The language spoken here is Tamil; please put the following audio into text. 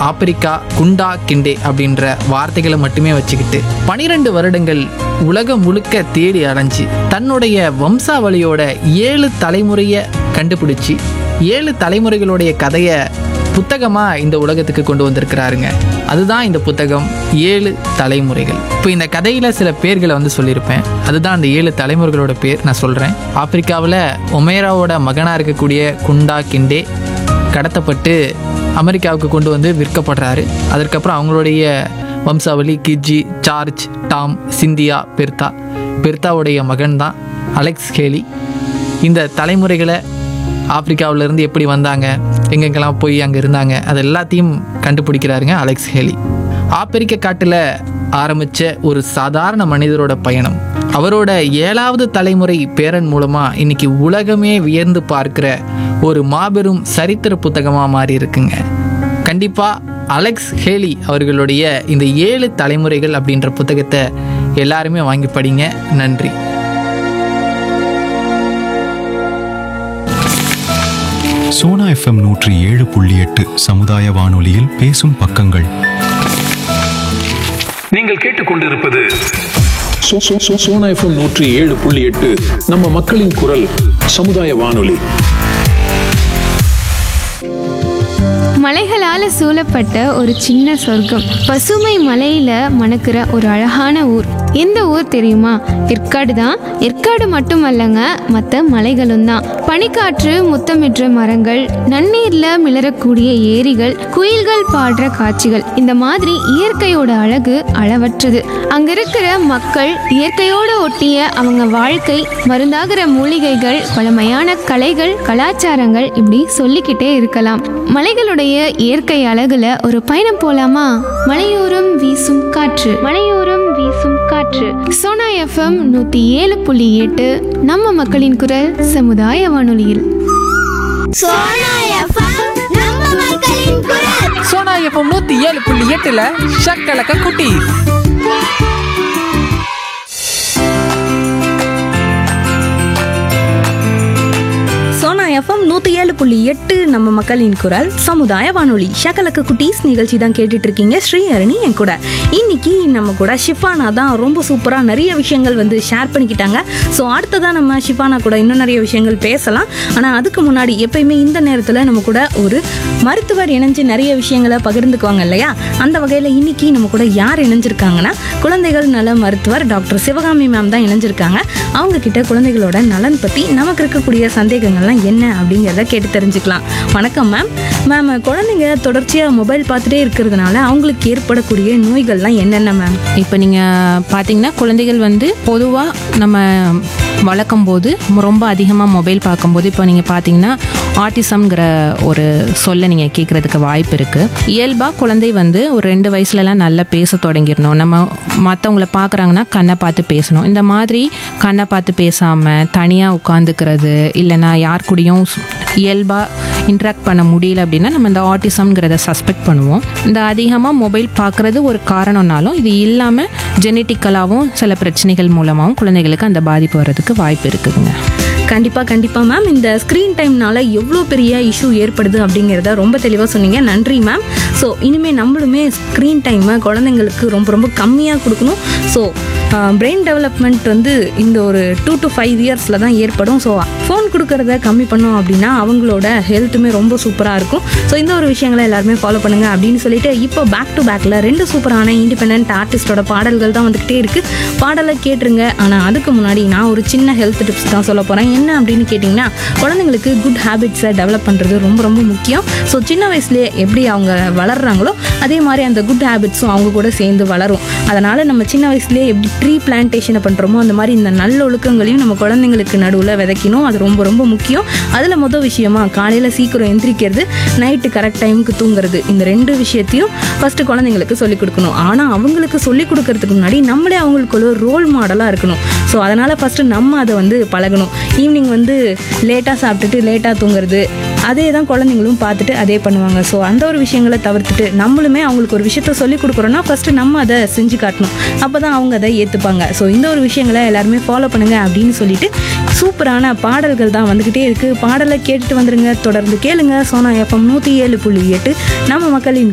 ஆப்பிரிக்கா, குண்டா கிண்டே அப்படின்ற வார்த்தைகளை மட்டுமே வச்சுக்கிட்டு 12 வருடங்கள் உலகம் முழுக்க தேடி அலைஞ்சு தன்னுடைய வம்சாவளியோட 7 தலைமுறையை கண்டுபிடிச்சி 7 தலைமுறைகளுடைய கதையை புத்தகமாக இந்த உலகத்துக்கு கொண்டு வந்திருக்கிறாருங்க. அதுதான் இந்த புத்தகம் 7 தலைமுறைகள். இப்போ இந்த கதையில் சில பேர்களை சொல்லியிருப்பேன். அதுதான் அந்த 7 தலைமுறைகளோட பேர் நான் சொல்கிறேன். ஆப்பிரிக்காவில் ஒமேராவோட மகனாக இருக்கக்கூடிய குண்டா கிண்டே கடத்தப்பட்டு அமெரிக்காவுக்கு கொண்டு வந்து விற்கப்படுறாரு. அதற்கப்புறம் அவங்களுடைய வம்சாவளி கிஜி, சார்ஜ், டாம், சிந்தியா, பெர்த்தாவுடைய மகன் தான் அலெக்ஸ் ஹேலி. இந்த தலைமுறைகளை ஆப்பிரிக்காவிலேருந்து எப்படி வந்தாங்க, எங்கெங்கெல்லாம் போய் அங்கே இருந்தாங்க, அது எல்லாத்தையும் கண்டுபிடிக்கிறாருங்க அலெக்ஸ் ஹேலி. ஆப்பிரிக்க காட்டில் ஆரம்பித்த ஒரு சாதாரண மனிதரோட பயணம் அவரோட 7வது தலைமுறை பேரன் மூலமாக இன்னைக்கு உலகமே வியந்து பார்க்கிற ஒரு மாபெரும் சரித்திர புத்தகமாக மாறி இருக்குங்க. கண்டிப்பாக அலெக்ஸ் ஹேலி அவர்களுடைய இந்த 7 தலைமுறைகள் அப்படின்ற புத்தகத்தை எல்லாருமே வாங்கி படிங்க. நன்றி. சோனா FM 107.8 சமுதாய வானொலியில் பேசும் பக்கங்கள். நீங்கள் கேட்டுக்கொண்டிருப்பது சோனா FM 107.8 நம்ம மக்களின் குரல் சமுதாய வானொலி. மலைகளால சூழப்பட்ட ஒரு சின்ன சொர்க்கம், பசுமை மலையில மணக்கிற ஒரு அழகான ஊர். எந்த ஊர் தெரியுமா? ஏற்காடு தான். ஏற்காடு மட்டுமல்லங்க, மற்ற மலைகளும் தான். பனிக்காற்று முத்தமிடுற மரங்கள், நன்னீர்ல மிளறக்கூடிய ஏரிகள், குயில்கள் பாடுற காட்சிகள், இந்த மாதிரி இயற்கையோட அழகு அளவற்றது. அங்க இருக்கிற மக்கள், இயற்கையோட ஒட்டிய அவங்க வாழ்க்கை, மருந்தாகிற மூலிகைகள், பழமையான கலைகள், கலாச்சாரங்கள், இப்படி சொல்லிக்கிட்டே இருக்கலாம். மலைகளுடைய இயற்கை அழகுல ஒரு பயணம் போலாமா? மலையோரம் வீசும் காற்று, மலையோரம் வீசும் காற்று. சோனா FM 107.8 நம்ம மக்களின் குரல் சமுதாய வானொலியில். சோனா FM நம்ம மக்களின் குரல். சோனா FM 107.8ல ஷக்கலக்க குட்டி. சோனா FM 107.8 நம்ம மக்களின் குரல் சமுதாய வானொலி. ஷக்கலக்க குட்டீஸ் நிகழ்ச்சி தான் கேட்டுட்டு இருக்கீங்க. ஸ்ரீஹரணி என் கூட. இன்னைக்கு நம்ம கூட ஷிஃபானா தான் ரொம்ப சூப்பராக நிறைய விஷயங்கள் ஷேர் பண்ணிக்கிட்டாங்க. ஸோ அடுத்ததான் நம்ம ஷிஃபானா கூட இன்னும் நிறைய விஷயங்கள் பேசலாம். ஆனால் அதுக்கு முன்னாடி எப்பயுமே இந்த நேரத்தில் நம்ம கூட ஒரு மருத்துவர் இணைஞ்சு நிறைய விஷயங்களை பகிர்ந்துக்குவாங்க இல்லையா? அந்த வகையில் இன்னைக்கு நம்ம கூட யார் இணைஞ்சிருக்காங்கன்னா, குழந்தைகள் நல மருத்துவர் டாக்டர் சிவகாமி மேம் தான் இணைஞ்சிருக்காங்க. அவங்க கிட்ட குழந்தைகளோட நலன் பற்றி நமக்கு இருக்கக்கூடிய சந்தேகங்கள்லாம் என்ன அப்படிங்கிறத கேட்டு தெரிஞ்சுக்கலாம். வணக்கம் மேம். மேம், குழந்தைங்க தொடர்ச்சியாக மொபைல் பார்த்துட்டே இருக்கிறதுனால அவங்களுக்கு ஏற்படக்கூடிய நோய்கள்லாம் என்னென்ன மேம்? இப்போ நீங்கள் பார்த்தீங்கன்னா குழந்தைகள் பொதுவாக நம்ம வளர்க்கும் போது ரொம்ப அதிகமாக மொபைல் பார்க்கும்போது இப்போ நீங்கள் பார்த்தீங்கன்னா ஆட்டிசம்ங்கிற ஒரு சொல்ல நீங்கள் கேட்குறதுக்கு வாய்ப்பு இருக்குது. இயல்பாக குழந்தை ஒரு 2 வயசுலலாம் நல்லா பேச தொடங்கிடணும். நம்ம மற்றவங்கள பார்க்குறாங்கன்னா கண்ணை பார்த்து பேசணும். இந்த மாதிரி கண்ணை பார்த்து பேசாமல் தனியாக உட்காந்துக்கிறது, இல்லைனா யார் கூடயும் இயல்பாக இன்ட்ராக்ட் பண்ண முடியல அப்படின்னா நம்ம இந்த ஆட்டிசம்ங்கிறத சஸ்பெக்ட் பண்ணுவோம். இந்த அதிகமாக மொபைல் பார்க்குறது ஒரு காரணம்னாலும் இது இல்லாமல் ஜெனட்டிக்கலாகவும் சில பிரச்சனைகள் மூலமாகவும் குழந்தைகளுக்கு அந்த பாதிப்பு வர்றதுக்கு வாய்ப்பு இருக்குதுங்க. கண்டிப்பாக மேம். இந்த ஸ்க்ரீன் டைம்னால எவ்வளோ பெரிய இஷ்யூ ஏற்படுது அப்படிங்கிறத ரொம்ப தெளிவாக சொன்னீங்க. நன்றி மேம். ஸோ இனிமேல் நம்மளுமே ஸ்க்ரீன் டைமை குழந்தைங்களுக்கு ரொம்ப ரொம்ப கம்மியாக கொடுக்கணும். ஸோ பிரெயின் டெவலப்மெண்ட் இந்த ஒரு 2 to 5 இயர்ஸில் தான் ஏற்படும். ஸோ ஃபோன் கொடுக்கறத கம்மி பண்ணோம் அப்படின்னா அவங்களோட ஹெல்த்துமே ரொம்ப சூப்பராக இருக்கும். ஸோ இந்த ஒரு விஷயங்களை எல்லாருமே ஃபாலோ பண்ணுங்க அப்படின்னு சொல்லிட்டு இப்போ பேக் டு பேக்கில் 2 சூப்பரான இண்டிபெண்ட் ஆர்டிஸ்டோட பாடல்கள் தான் வந்துக்கிட்டே இருக்குது. பாடலை கேட்டுருங்க. ஆனால் அதுக்கு முன்னாடி நான் ஒரு சின்ன ஹெல்த் டிப்ஸ் தான் சொல்ல போகிறேன். என்ன அப்படின்னு கேட்டிங்கன்னா, குழந்தைங்களுக்கு குட் ஹேபிட்ஸை டெவலப் பண்ணுறது ரொம்ப ரொம்ப முக்கியம். ஸோ சின்ன வயசுலேயே எப்படி அவங்க வளர்கிறாங்களோ அதே மாதிரி அந்த குட் ஹேபிட்ஸும் அவங்க கூட சேர்ந்து வளரும். அதனால் நம்ம சின்ன வயசுலேயே எப்படி ட்ரீ பிளான்டேஷனை பண்ணுறோமோ அந்த மாதிரி இந்த நல்ல ஒழுக்கங்களையும் நம்ம குழந்தைங்களுக்கு நடுவில் விதைக்கணும். அது ரொம்ப ரொம்ப முக்கியம். அதில் முதல் விஷயமா காலையில் சீக்கிரம் எந்திரிக்கிறது, நைட்டு கரெக்ட் டைமுக்கு தூங்குறது, இந்த 2 விஷயத்தையும் ஃபஸ்ட்டு குழந்தைங்களுக்கு சொல்லிக் கொடுக்கணும். ஆனால் அவங்களுக்கு சொல்லிக் கொடுக்கறதுக்கு முன்னாடி நம்மளே அவங்களுக்கு ஒரு ரோல் மாடலாக இருக்கணும். ஸோ அதனால் ஃபஸ்ட்டு நம்ம அதை பழகணும். ஈவினிங் லேட்டாக சாப்பிட்டுட்டு லேட்டாக தூங்குறது, அதே தான் குழந்தைங்களும் பார்த்துட்டு அதே பண்ணுவாங்க. ஸோ அந்த ஒரு விஷயங்களை தவிர்த்துட்டு நம்மளுமே அவங்களுக்கு ஒரு விஷயத்த சொல்லிக் கொடுக்குறோன்னா ஃபஸ்ட்டு நம்ம அதை செஞ்சு காட்டணும். அப்போ தான் அவங்க அதை ஏற்றுப்பாங்க. ஸோ இந்த ஒரு விஷயங்களை எல்லாருமே ஃபாலோ பண்ணுங்க அப்படின்னு சொல்லிட்டு சூப்பரான பாடல்கள் தான் வந்துக்கிட்டே இருக்குது. பாடலை கேட்டுட்டு வந்துருங்க. தொடர்ந்து கேளுங்க. சோனா FM 107.8 நம்ம மக்களின்